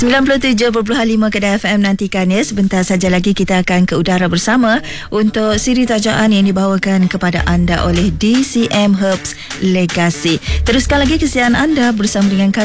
97.5 Kedah FM, nantikan ya. Sebentar saja lagi kita akan ke udara bersama untuk siri tajaan yang dibawakan kepada anda oleh DCM Herbs Legacy. Teruskan lagi kesiaran anda bersama dengan